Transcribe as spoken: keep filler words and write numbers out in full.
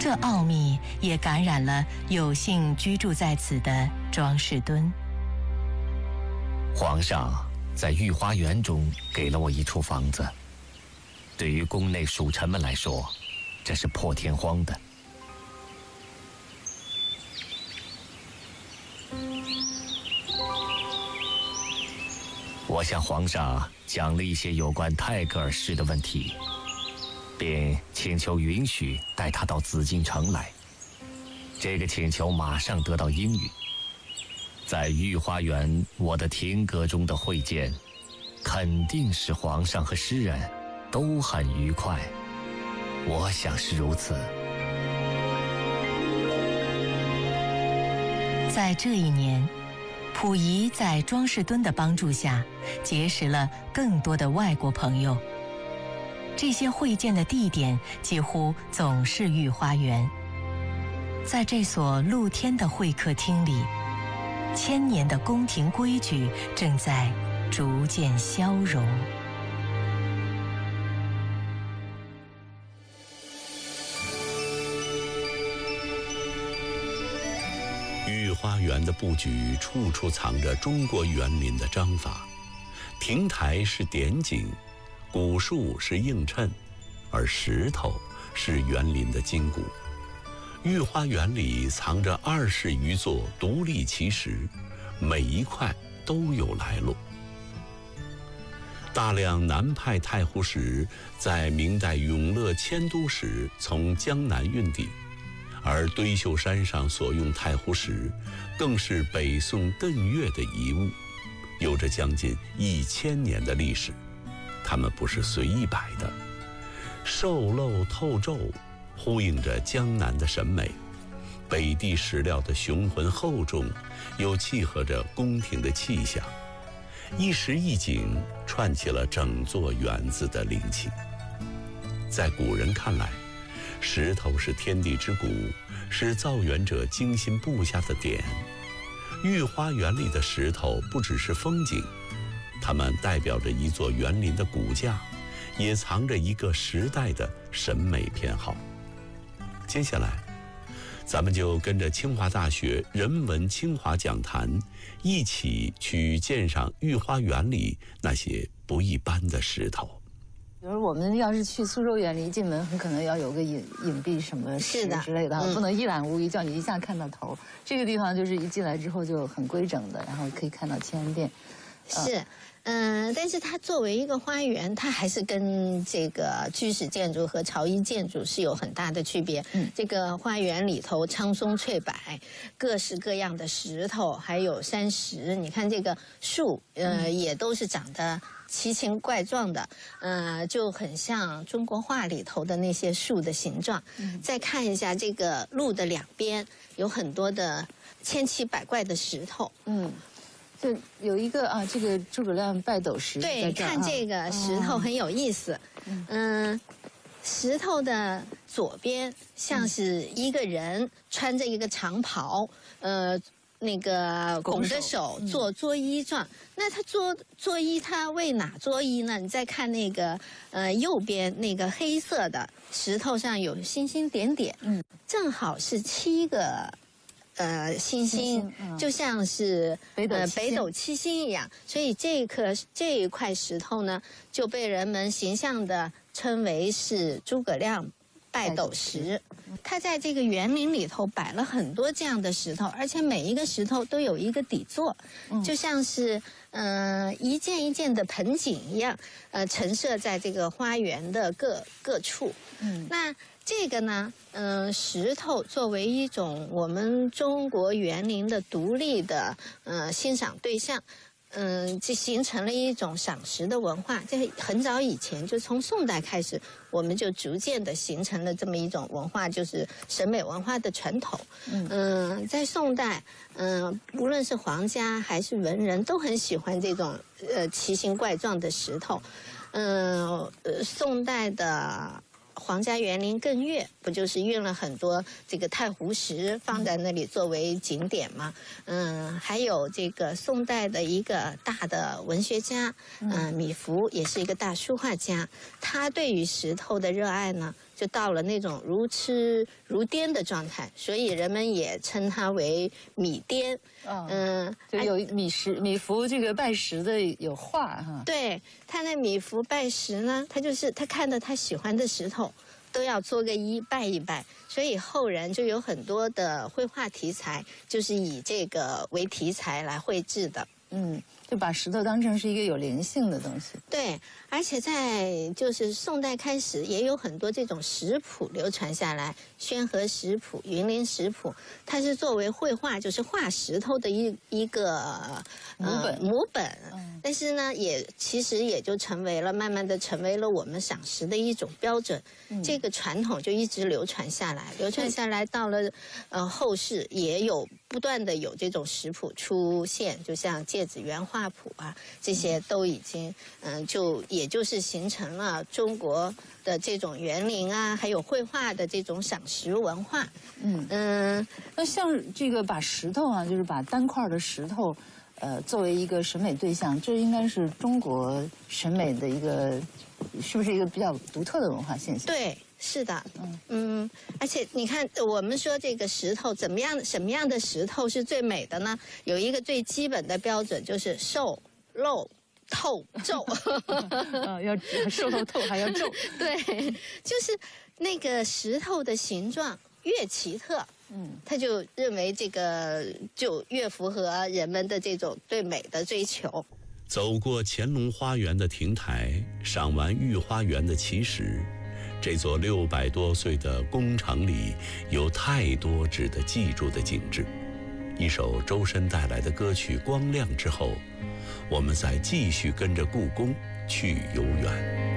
这奥秘也感染了有幸居住在此的庄士敦。 皇上在御花园中给了我一处房子，对于宫内属臣们来说，这是破天荒的。我向皇上讲了一些有关泰戈尔诗的问题，并请求允许带他到紫禁城来。这个请求马上得到应允。在御花园我的亭阁中的会见，肯定使皇上和诗人都很愉快，我想是如此。 在这一年，溥仪在庄士敦的帮助下，结识了更多的外国朋友。这些会见的地点几乎总是御花园。在这所露天的会客厅里，千年的宫廷规矩正在逐渐消融。 御花园的布局处处藏着中国园林的章法，亭台是点景，古树是映衬，而石头是园林的筋骨。御花园里藏着二十余座独立奇石，每一块都有来路。大量南派太湖石在明代永乐迁都时从江南运抵，而堆秀山上所用太湖石更是北宋邓岳的遗物，有着将近一千年的历史。它们不是随意摆的，瘦漏透皱，呼应着江南的审美。北地石料的雄浑厚重，又契合着宫廷的气象，一石一景串起了整座园子的灵气。在古人看来，石头是天地之骨，是造园者精心布下的点。御花园里的石头不只是风景，它们代表着一座园林的骨架，也藏着一个时代的审美偏好。接下来咱们就跟着清华大学人文清华讲坛一起去鉴赏御花园里那些不一般的石头。 比如我们要是去苏州园里，一进门很可能要有个隐隐蔽什么石之类的，嗯、不能一览无遗，叫你一下看到头。这个地方就是一进来之后就很规整的，然后可以看到千人殿。 是。呃嗯、呃，但是它作为一个花园，它还是跟这个居室建筑和朝衣建筑是有很大的区别。嗯，这个花园里头苍松翠柏，各式各样的石头，还有山石。你看这个树，呃，嗯、也都是长得奇形怪状的，呃，就很像中国画里头的那些树的形状。嗯、再看一下这个路的两边，有很多的千奇百怪的石头。嗯。 就有一个啊，这个诸葛亮拜斗石。 对，看这个石头很有意思。嗯、呃，石头的左边像是一个人穿着一个长袍，呃，那个拱着手做作揖状。嗯、那他作作揖，他为哪作揖呢？你再看那个呃右边那个黑色的石头上有星星点点，嗯，正好是七个。呃，星星就像是北斗呃北斗七星一样，所以这一颗这一块石头呢，就被人们形象地称为是诸葛亮拜斗石。它在这个园林里头摆了很多这样的石头，而且每一个石头都有一个底座，就像是呃一件一件的盆景一样，呃陈设在这个花园的各各处。嗯，那。这个呢，嗯、呃，石头作为一种我们中国园林的独立的呃欣赏对象，嗯、呃，就形成了一种赏石的文化。在很早以前，就从宋代开始，我们就逐渐的形成了这么一种文化，就是审美文化的传统。嗯、呃，在宋代，嗯、呃，无论是皇家还是文人，都很喜欢这种呃奇形怪状的石头。嗯、呃，宋代的。皇家园林艮岳不就是运了很多这个太湖石放在那里作为景点吗？嗯，还有这个宋代的一个大的文学家，嗯，米芾也是一个大书画家，他对于石头的热爱呢，就就到了那种如痴如癫的状态，所以人们也称它为米癫。 嗯， 嗯， 就有米石米芾这个拜石的有画哈。 对，他那米芾拜石呢，他就是他看到他喜欢的石头，都要做个揖拜一拜，所以后人就有很多的绘画题材，就是以这个为题材来绘制的。 嗯，就把石头当成是一个有灵性的东西。 对，而且在就是宋代开始，也有很多这种石谱流传下来，宣和石谱、云林石谱，它是作为绘画，就是画石头的一一个母本、 呃、母本。 嗯但是呢，也其实也就成为了，慢慢的成为了我们赏石的一种标准。嗯、这个传统就一直流传下来，流传下来到了呃后世，也有不断的有这种石谱出现，就像芥子园画谱啊，这些都已经嗯、呃、就也就是形成了中国的这种园林啊，还有绘画的这种赏石文化。 嗯嗯，那像这个把石头啊，就是把单块的石头。呃，作为一个审美对象，这应该是中国审美的一个，是不是一个比较独特的文化现象？ 对，是的，嗯嗯，而且你看，我们说这个石头怎么样，什么样的石头是最美的呢？有一个最基本的标准，就是瘦、露、透、皱。 啊，要瘦透透还要皱。 对，就是那个石头的形状越奇特。嗯，他就认为这个就越符合人们的这种对美的追求。 走过乾隆花园的亭台，赏完御花园的奇石，这座六百多岁的宫城里有太多值得记住的景致。一首周深带来的歌曲《光亮》之后，我们再继续跟着故宫去游园。